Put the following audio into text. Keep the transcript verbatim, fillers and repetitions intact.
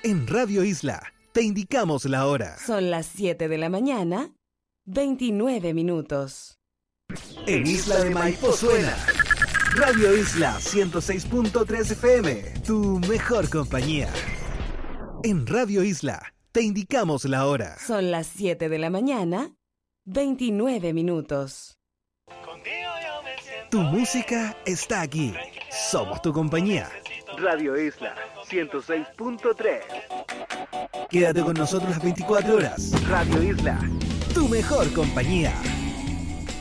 En Radio Isla, te indicamos la hora. Son las siete de la mañana, veintinueve minutos. En Isla de Maipo suena Radio Isla ciento seis punto tres F M, tu mejor compañía. En Radio Isla, te indicamos la hora. Son las siete de la mañana, veintinueve minutos. Tu música está aquí. Somos tu compañía. Radio Isla ciento seis punto tres. Quédate con nosotros las veinticuatro horas. Radio Isla, tu mejor compañía.